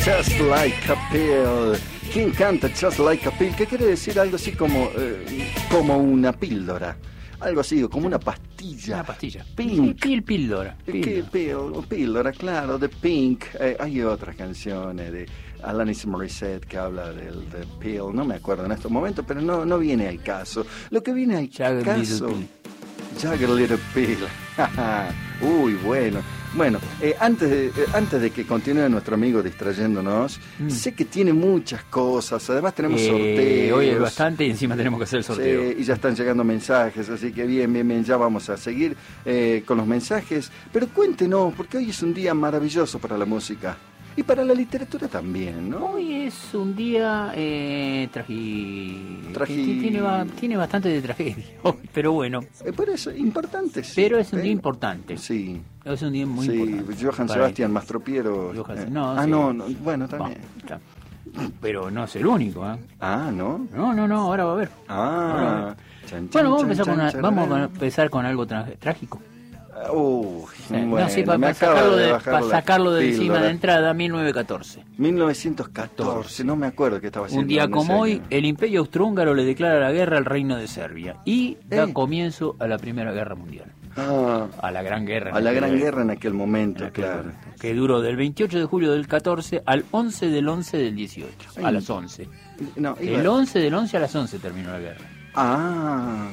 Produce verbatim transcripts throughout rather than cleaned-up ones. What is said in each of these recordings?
Just Like a Pill. ¿Quién canta Just Like a Pill? ¿Qué quiere decir algo así como, eh, como una píldora? Algo así, como una pastilla. Una pastilla. Pink. Pil, píldora. ¿Qué pill? Píldora, claro, de Pink. Eh, hay otras canciones de Alanis Morissette que habla del de pill. No me acuerdo en estos momentos, pero no, no viene al caso. Lo que viene al Jagged caso... Little Pill. Jagged Little Pill. Uy, bueno. Bueno, eh, antes, de, eh, antes de que continúe nuestro amigo distrayéndonos, mm. sé que tiene muchas cosas, además tenemos eh, sorteos. Hoy es bastante y encima tenemos que hacer el sorteo. Sí, y ya están llegando mensajes, así que bien, bien, bien, ya vamos a seguir eh, con los mensajes. Pero cuéntenos, porque hoy es un día maravilloso para la música. Y para la literatura también, ¿no? Hoy es un día eh, tragi... Tragi... Tiene, tiene bastante de tragedia, pero bueno. Eh, pero es importante, sí. Pero es un ¿eh? día importante. Sí. Es un día muy sí, importante. Johann Sebastián Mastropiero. Johann... Eh. No, ah, sí. no, no, bueno, también. Bueno, pero no es el único, ¿eh? Ah, ¿no? No, no, no, ahora va a ver. Ah. Va a ver. Chan, bueno, vamos, chan, a empezar, chan, con una, chan, vamos chan. a empezar con algo tra- trágico. Uh, Sí. bueno, no, sí, para, me para acaba sacarlo de, de, bajar para la sacarlo de píldora. encima de entrada, mil novecientos catorce. mil novecientos catorce, no me acuerdo qué estaba haciendo. Un día no como sé hoy, qué. el Imperio Austrohúngaro le declara la guerra al Reino de Serbia y da Eh. comienzo a la Primera Guerra Mundial. Ah, A la Gran Guerra. en a la aquel- gran guerra en aquel momento, en aquel claro. momento, que duró del veintiocho de julio del catorce al once del once del dieciocho. Ay. A las once. No, iba- El once del once a las once terminó la guerra. Ah.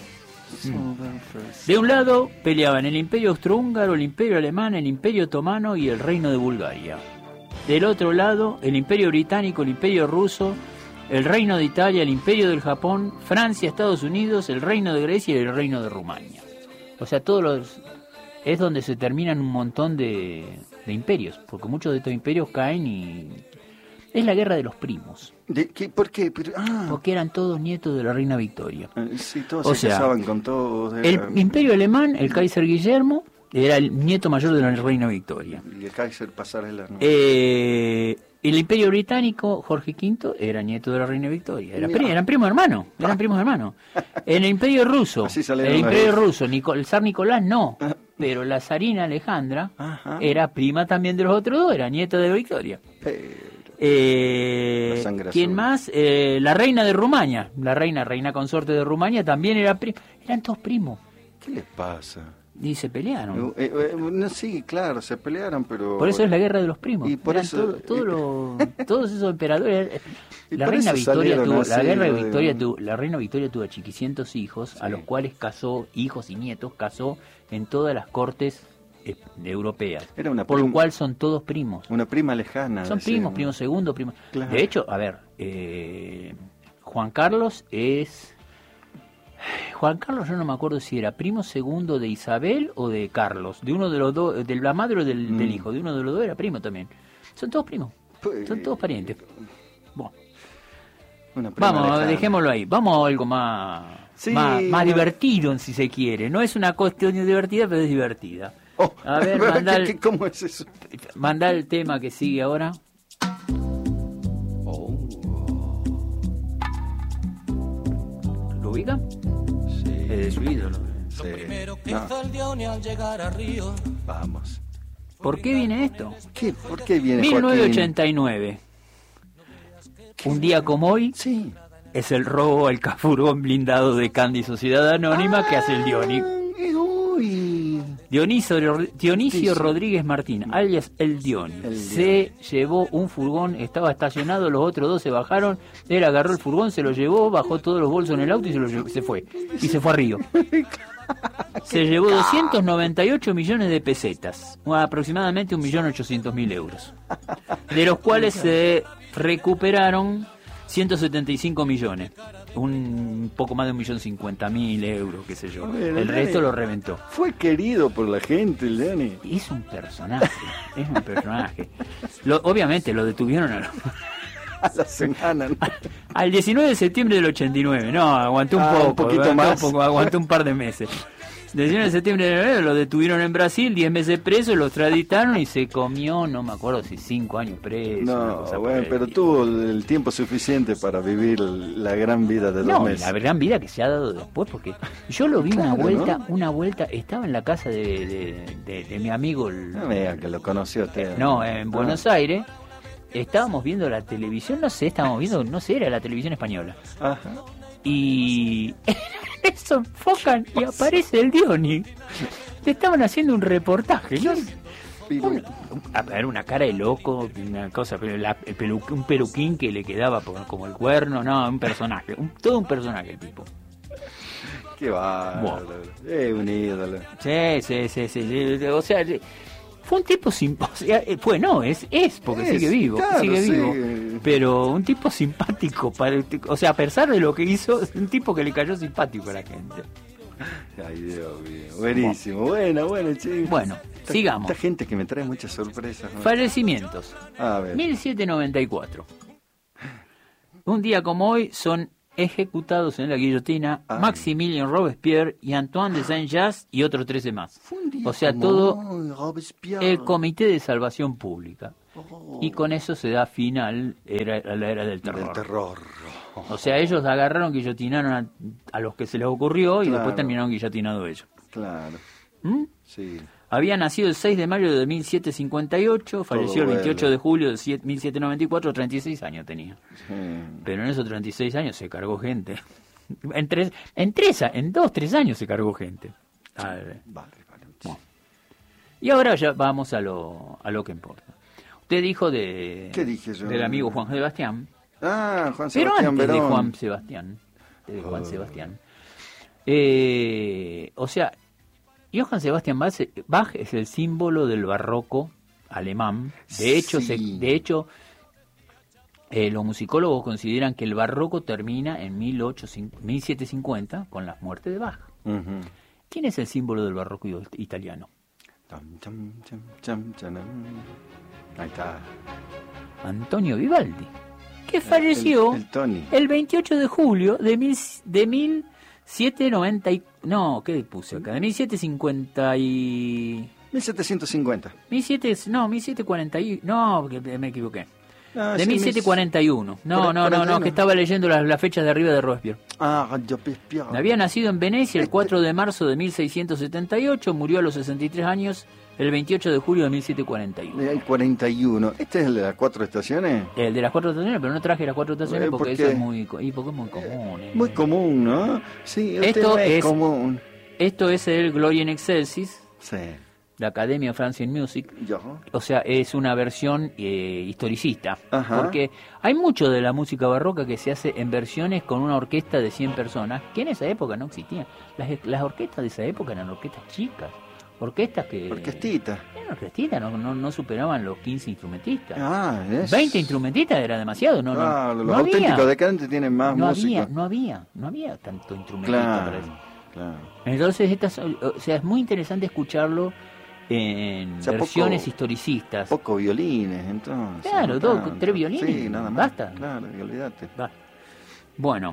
De un lado peleaban el Imperio Austrohúngaro, el Imperio Alemán, el Imperio Otomano y el Reino de Bulgaria. Del otro lado, el Imperio Británico, el Imperio Ruso, el Reino de Italia, el Imperio del Japón, Francia, Estados Unidos, el Reino de Grecia y el Reino de Rumania. O sea, todos los... es donde se terminan un montón de, de imperios, porque muchos de estos imperios caen y... es la guerra de los primos, ¿De qué? ¿Por qué? Pero, ah, porque eran todos nietos de la reina Victoria. eh, sí, todos O se sea, casaban con todos. El era- Imperio Alemán, el Kaiser Guillermo, era el nieto mayor de la reina Victoria. Y el Kaiser Pasarela, ¿no? Eh, el Imperio Británico, Jorge quinto, era nieto de la reina Victoria. Era pri- eran primos hermanos, eran primos hermanos. En el Imperio Ruso, Así salieron el las Imperio dos. Ruso, Nico- el zar Nicolás no, pero la zarina Alejandra Ajá. era prima también de los otros dos, era nieta de Victoria. Pero- Eh, La sangre ¿Quién azul. más? Eh, la reina de Rumania, la reina, reina consorte de Rumania también era prima. Eran todos primos. ¿Qué les pasa? Y se pelearon. Eh, eh, no, sí, claro, se pelearon, pero... Por eso es la guerra de los primos. Y por Eran eso- todo- todo lo- todos esos emperadores. Y La por reina eso Victoria salieron tuvo, así, la guerra de ¿no? Victoria tuvo, la reina Victoria tuvo chiquicientos hijos, a Sí. los cuales casó hijos y nietos, casó en todas las cortes eh, europeas. Era una por lo prim- cual son todos primos. Una prima lejana. Son decían. primos, primos segundo, primos. Claro. De hecho, a ver, eh, Juan Carlos es... Juan Carlos, yo no me acuerdo si era primo segundo de Isabel o de Carlos, de uno de los dos, de la madre o del, Mm. del hijo, de uno de los dos era primo también. Son todos primos, Pues, son todos parientes. Bueno, una prima vamos, lejana. dejémoslo ahí, vamos a algo más, Sí, más, más no. divertido, si se quiere. No es una cuestión divertida, pero es divertida. Oh, A ver, mandá ¿qué- el- qué- ¿cómo es eso? Mandá el tema que sigue ahora. Oh, ¿Lo ubica? sí. Es de su ídolo. Sí. Primero que No, hizo el Dione al llegar a Río. vamos. ¿Por qué viene esto? ¿Qué? ¿Por qué viene mil novecientos Joaquín? ochenta y nueve. Un día como hoy Sí. es el robo al furgón blindado de Candy Sociedad Anónima que hace el Dioni. Ay, uy. Dionisio, Dionisio Sí, sí. Rodríguez Martín, alias el Dioni, El se llevó un furgón, estaba estacionado, los otros dos se bajaron, él agarró el furgón, se lo llevó, bajó todos los bolsos en el auto y se, lo llevó- se fue. Y se fue a Río. Se llevó doscientos noventa y ocho millones de pesetas, o aproximadamente un millón ochocientos mil euros, de los cuales se recuperaron ciento setenta y cinco millones, un poco más de un millón cincuenta mil euros, qué sé yo. Bueno, El resto Dani, lo reventó. Fue querido por la gente, el Dani. Es un personaje, es un personaje. Lo- obviamente lo detuvieron a lo- A la semana, ¿no? al diecinueve de septiembre del ochenta y nueve. No, aguantó un Ah, poco, un poquito aguantó más. un poco, aguantó un par de meses. diecinueve de septiembre del noventa y nueve lo detuvieron en Brasil, diez meses preso, lo extraditaron y se comió, no me acuerdo si cinco años preso. una No, cosa por bueno, el pero estilo. tuvo el tiempo suficiente para vivir la gran vida de dos No, y meses. la gran vida que se ha dado después, porque yo lo vi una Claro, vuelta, ¿no? una vuelta, estaba en la casa de, de, de- de mi amigo, el- No me diga que lo conoció usted. no, en Buenos Aires, estábamos viendo la televisión, no sé, estábamos viendo, no sé, era la televisión española. Ajá. Y eso enfocan y aparece el Diony. Le estaban haciendo un reportaje, ¿no? Un, a ver, una cara de loco, una cosa, pero la, el pelu, un peluquín que le quedaba por, como el cuerno, no, un personaje, un, todo un personaje el tipo. Qué bárbaro. Wow. Es un ídolo. Sí, sí, sí, sí, sí, o sea, fue un tipo sin, o sea, fue no, es, es porque es, sigue vivo, claro, sigue sí. vivo, pero un tipo simpático, para, o sea, a pesar de lo que hizo, un tipo que le cayó simpático a la gente. Ay, Dios mío. Buenísimo. Bueno, bueno, che. Bueno, esta, sigamos. Esta gente que me trae muchas sorpresas, ¿no? Fallecimientos. A ver. mil setecientos noventa y cuatro. Un día como hoy son ejecutados en la guillotina Ay. Maximilien Robespierre y Antoine de Saint-Just y otros trece más. O sea, todo el Comité de Salvación Pública. Oh. Y con eso se da final era, a la era del terror. Del terror. O sea, ellos agarraron, guillotinaron a, a los que se les ocurrió y claro. después terminaron guillotinando ellos. Claro. ¿Mm? Sí. Había nacido el seis de mayo de mil setecientos cincuenta y ocho, falleció Todo el veintiocho bueno. de julio de mil setecientos noventa y cuatro, treinta y seis años tenía. Sí. Pero en esos treinta y seis años se cargó gente. En tres, en tres, en dos, tres años se cargó gente. A ver. Vale, vale. Bueno. Y ahora ya vamos a lo, a lo que importa. Usted dijo de ¿Qué dije yo? Del amigo Juan Sebastián. Ah, Juan Pero Sebastián antes Verón. de Juan Sebastián, de Juan oh. Sebastián. Eh, o sea, Johann Sebastian Bach es el símbolo del barroco alemán. De hecho, sí. se, de hecho eh, los musicólogos consideran que el barroco termina en mil setecientos cincuenta con la muerte de Bach. Uh-huh. ¿Quién es el símbolo del barroco italiano? Ahí está. Antonio Vivaldi, que falleció el, el, el, el veintiocho de julio de mil, de mil setecientos noventa y... No, ¿qué puse acá? De mil setecientos cincuenta y... mil setecientos cincuenta. mil setecientos, no, mil setecientos cuarenta y... No, me equivoqué. Ah, de sí, mil setecientos cuarenta y uno. No, no, no, no, que estaba leyendo las, las fechas de arriba de Robespierre. Ah, Robespierre. Había nacido en Venecia el cuatro de marzo de mil seiscientos setenta y ocho, murió a los sesenta y tres años el veintiocho de julio de mil setecientos cuarenta y uno. El cuarenta y uno. ¿Este es el de las cuatro estaciones? El de las cuatro estaciones, pero no traje las cuatro estaciones eh, porque, porque eso es muy, y porque es muy común. Eh. Muy común, ¿no? Sí, esto es, es común. Esto es el Gloria in Excelsis. Sí. La Academia of Ancient Music. Yo. O sea, es una versión eh, historicista. Ajá. Porque hay mucho de la música barroca que se hace en versiones con una orquesta de cien personas, que en esa época no existían. Las, las orquestas de esa época eran orquestas chicas. Orquestas que... Orquestita. Eran orquestitas, no, no, no superaban los quince instrumentistas. Ah, es... veinte instrumentistas era demasiado, ¿no? Claro, no, los no auténticos había, decadentes tienen más no música. Había, no había, no había tanto instrumentista claro, para eso. Claro. Entonces, estas, o sea, es muy interesante escucharlo en o sea, versiones poco, historicistas. Poco violines, entonces. Claro, no dos, tres violines. Sí, nada más. Basta. Claro, y olvídate. Basta. Bueno,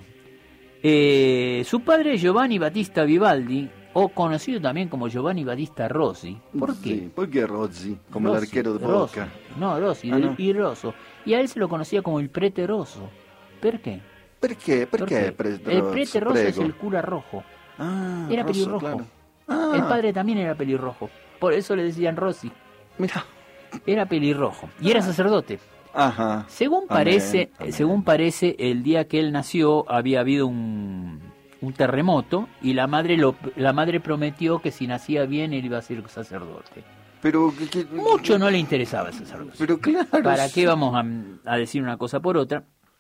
eh, su padre Giovanni Battista Vivaldi, o conocido también como Giovanni Battista Rossi. ¿Por qué? Sí, ¿por qué Rossi? Como Rossi, el arquero de Rossi. Boca. No, Rossi, ah, no. y Rosso. Y a él se lo conocía como el prete Rosso. ¿Por qué? ¿Por qué? ¿Por, ¿Por qué? qué? Pre el prete Rosso es el cura rojo. Ah, era Rosso, pelirrojo. Claro. Ah. El padre también era pelirrojo. Por eso le decían Rossi. Mira. Era pelirrojo. Y era sacerdote. Ajá. Según amén, parece, amén. según parece, el día que él nació había habido un, un terremoto y la madre lo, la madre prometió que si nacía bien él iba a ser sacerdote. Pero ¿qué, qué, mucho qué, no le interesaba el sacerdote. Pero claro. ¿Para qué vamos a, a decir una cosa por otra?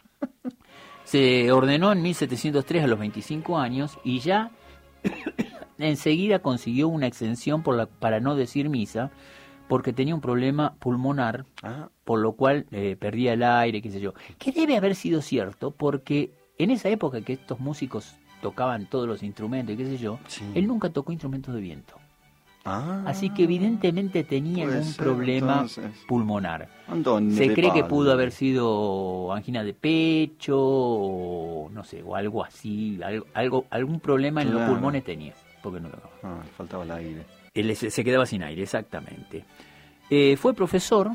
Se ordenó en mil setecientos tres a los veinticinco años y ya enseguida consiguió una exención por la, para no decir misa, porque tenía un problema pulmonar, ah. por lo cual eh, perdía el aire, qué sé yo. Que debe haber sido cierto, porque en esa época que estos músicos tocaban todos los instrumentos y qué sé yo, sí. él nunca tocó instrumentos de viento. Ah, así que evidentemente tenía un ser, problema entonces. pulmonar. Andone Se cree padre. que pudo haber sido angina de pecho o no sé, o algo así, algo, algo algún problema claro. en los pulmones tenía, porque no lo ah, faltaba el aire. Él se, se quedaba sin aire, exactamente. Eh, fue profesor,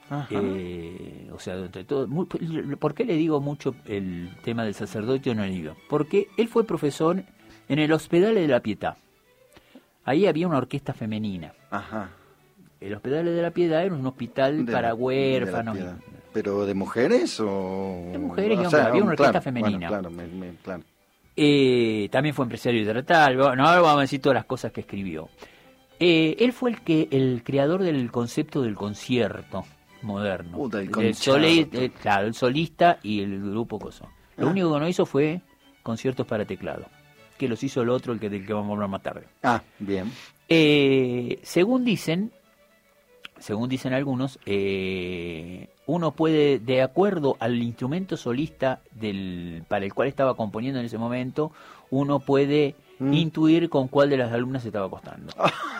eh, o sea, entre todo, muy, ¿por qué le digo mucho el tema del sacerdote o no le digo? Porque él fue profesor en el Hospital de la Pietà. Ahí había una orquesta femenina. Ajá. El Hospital de la Piedad era un hospital de para la, huérfanos. ¿Pero de mujeres o...? De mujeres y o hombres, sea, había una orquesta claro, femenina. Bueno, claro, me, me, claro. Eh, también fue empresario teatral. Bueno, ahora vamos a decir todas las cosas que escribió. Eh, él fue el que el creador del concepto del concierto moderno. Puta, el Del concierto. soli- eh, claro, el solista y el grupo coso. Lo Ah. único que no hizo fue conciertos para teclado, que los hizo el otro, el que, del que vamos a hablar más tarde. Ah, bien. Eh, según dicen, según dicen algunos, eh, uno puede, de acuerdo al instrumento solista del, para el cual estaba componiendo en ese momento, uno puede Mm. intuir con cuál de las alumnas se estaba acostando.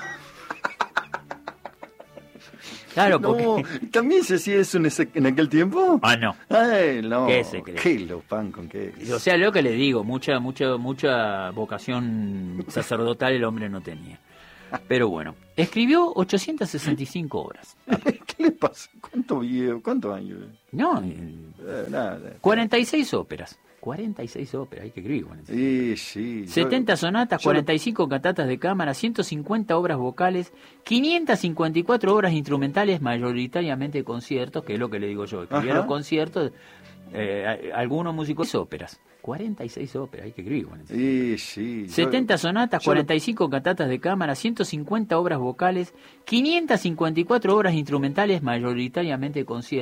Claro, porque... No, ¿también se hacía eso en, ese, en aquel tiempo? Ah, no. Ay, no. ¿Qué se cree? ¿Qué lo pan con qué? O sea, lo que le digo, mucha, mucha, mucha vocación sacerdotal el hombre no tenía. Pero bueno, escribió ochocientas sesenta y cinco obras. ¿Qué le pasa? ¿Cuánto viejo? ¿Cuántos años? No, Eh, nada. cuarenta y seis óperas. cuarenta y seis óperas, hay que escribir. cuarenta y seis. Sí, sí. yo- setenta sonatas, yo- cuarenta y cinco cantatas de cámara, ciento cincuenta obras vocales, quinientas cincuenta y cuatro obras instrumentales, mayoritariamente conciertos, que es lo que le digo yo. Escribía Ajá. los conciertos, eh, a- algunos músicos, óperas. cuarenta y seis óperas, hay que escribir. cuarenta y seis. Sí, sí. yo- setenta sonatas, yo- cuarenta y cinco cantatas de cámara, ciento cincuenta obras vocales, quinientas cincuenta y cuatro obras instrumentales, mayoritariamente conciertos.